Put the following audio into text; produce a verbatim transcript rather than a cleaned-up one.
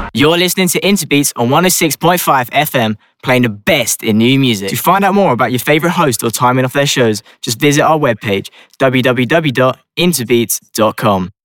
You're listening to Interbeats on one oh six point five F M, playing the best in new music. To find out more about your favourite host or timing of their shows, just visit our webpage, w w w dot interbeats dot com.